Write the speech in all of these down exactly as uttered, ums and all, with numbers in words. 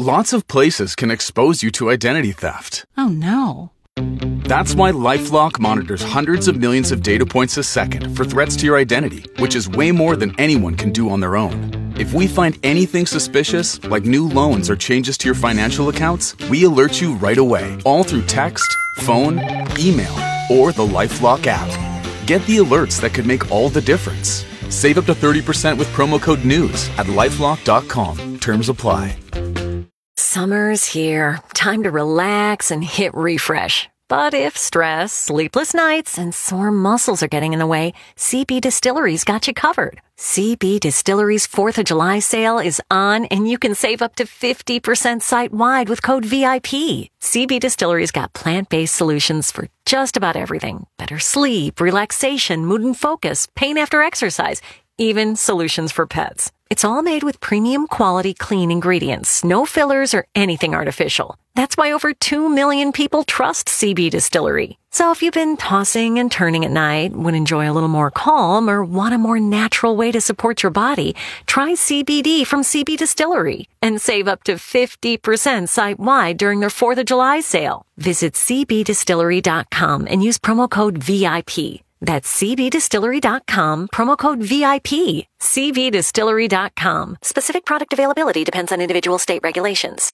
Lots of places can expose you to identity theft. Oh, no. That's why LifeLock monitors hundreds of millions of data points a second for threats to your identity, which is way more than anyone can do on their own. If we find anything suspicious, like new loans or changes to your financial accounts, we alert you right away, all through text, phone, email, or the LifeLock app. Get the alerts that could make all the difference. Save up to thirty percent with promo code NEWS at lifelock dot com. Terms apply. Summer's here. Time to relax and hit refresh. But if stress, sleepless nights, and sore muscles are getting in the way, C B Distillery's got you covered. C B Distillery's fourth of July sale is on, and you can save up to fifty percent site-wide with code V I P. C B Distillery's got plant-based solutions for just about everything. Better sleep, relaxation, mood and focus, pain after exercise, even solutions for pets. It's all made with premium quality clean ingredients, no fillers or anything artificial. That's why over two million people trust C B Distillery. So if you've been tossing and turning at night, would enjoy a little more calm, or want a more natural way to support your body, try C B D from C B Distillery and save up to fifty percent site-wide during their fourth of July sale. Visit c b distillery dot com and use promo code V I P. That's c b distillery dot com, promo code V I P. c b distillery dot com. Specific product availability depends on individual state regulations.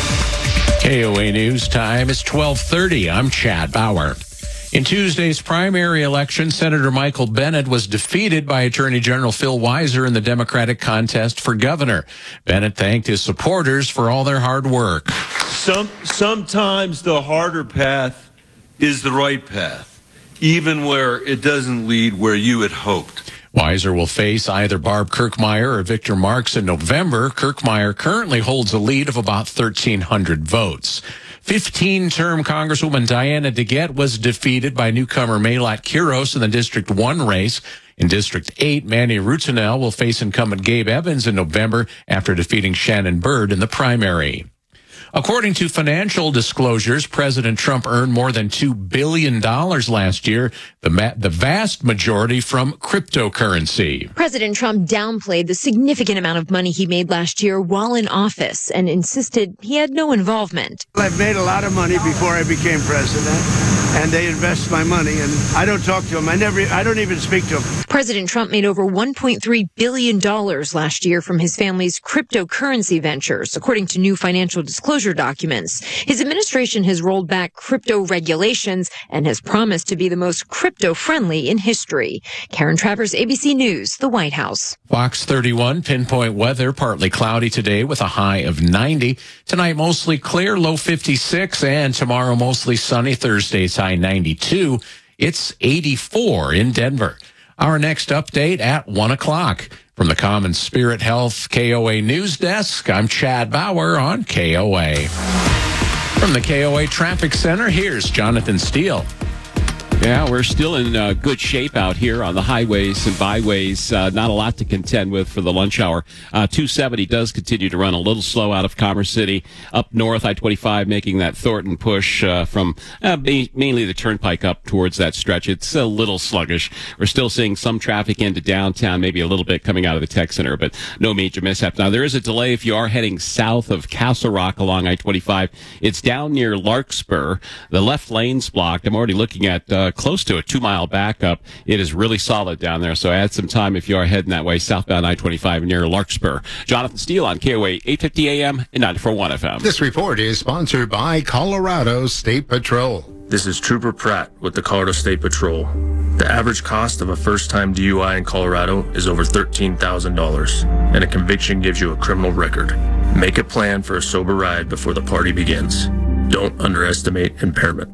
K O A News time is twelve thirty. I'm Chad Bauer. In Tuesday's primary election, Senator Michael Bennet was defeated by Attorney General Phil Weiser in the Democratic contest for governor. Bennet thanked his supporters for all their hard work. Some, sometimes the harder path is the right path, even where it doesn't lead where you had hoped. Weiser will face either Barb Kirkmeyer or Victor Marks in November. Kirkmeyer currently holds a lead of about thirteen hundred votes. fifteen-term Congresswoman Diana DeGette was defeated by newcomer Malat Quiros in the District one race. In District eight, Manny Rutinel will face incumbent Gabe Evans in November after defeating Shannon Byrd in the primary. According to financial disclosures, President Trump earned more than two billion dollars last year, the, ma- the vast majority from cryptocurrency. President Trump downplayed the significant amount of money he made last year while in office and insisted he had no involvement. I've made a lot of money before I became president, and they invest my money, and I don't talk to them. I never, I don't even speak to them. President Trump made over one point three billion dollars last year from his family's cryptocurrency ventures, according to new financial disclosure documents. His administration has rolled back crypto regulations and has promised to be the most crypto-friendly in history. Karen Travers, A B C News, the White House. Fox thirty-one, pinpoint weather, partly cloudy today with a high of ninety. Tonight, mostly clear, low fifty-six, and tomorrow, mostly sunny. Thursday's high ninety-two. It's eighty-four in Denver. Our next update at one o'clock. From the Common Spirit Health K O A News Desk, I'm Chad Bauer on K O A. From the K O A Traffic Center, here's Jonathan Steele. Yeah, we're still in uh, good shape out here on the highways and byways. Uh, not a lot to contend with for the lunch hour. Uh, two seventy does continue to run a little slow out of Commerce City. Up north, I twenty-five making that Thornton push uh, from uh, mainly the Turnpike up towards that stretch. It's a little sluggish. We're still seeing some traffic into downtown, maybe a little bit coming out of the Tech Center, but no major mishap. Now, there is a delay if you are heading south of Castle Rock along I twenty-five. It's down near Larkspur. The left lane's blocked. I'm already looking at uh, close to a two-mile backup. It is really solid down there, so add some time if you are heading that way, southbound I twenty-five near Larkspur. Jonathan Steele on K O A eight fifty A M and ninety-four point one F M. This report is sponsored by Colorado State Patrol. This is Trooper Pratt with the Colorado State Patrol. The average cost of a first-time D U I in Colorado is over thirteen thousand dollars, and a conviction gives you a criminal record. Make a plan for a sober ride before the party begins. Don't underestimate impairment.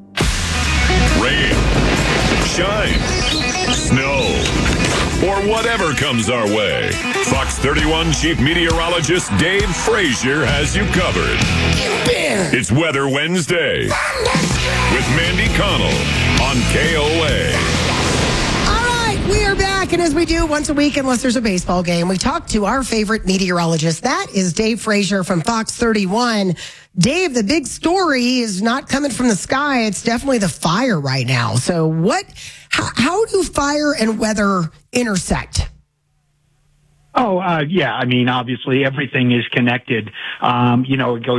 Rain, shine, snow, or whatever comes our way. Fox thirty-one Chief Meteorologist Dave Frazier has you covered. It's Weather Wednesday with Mandy Connell on K O A. We are back, and as we do once a week, unless there's a baseball game, we talk to our favorite meteorologist. That is Dave Frazier from Fox thirty-one. Dave, the big story is not coming from the sky. It's definitely the fire right now. So what, how, how do fire and weather intersect? Oh, uh, yeah. I mean, obviously, everything is connected. Um, you know, it goes